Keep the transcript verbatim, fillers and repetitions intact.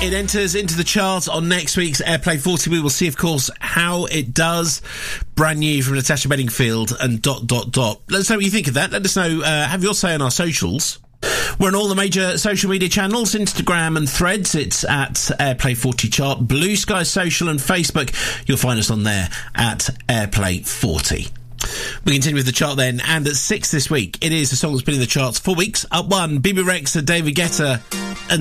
It enters into the charts on next week's Airplay forty. We will see, of course, how it does. Brand new from Natasha Bedingfield and dot, dot, dot. Let us know what you think of that. Let us know, uh, have your say on our socials. We're on all the major social media channels, Instagram and Threads. It's at Airplay forty Chart. Blue Sky Social and Facebook. You'll find us on there at Airplay forty. We continue with the chart then, and at six this week, it is a song that's been in the charts for weeks. Up one, B B Rexa, David Guetta, and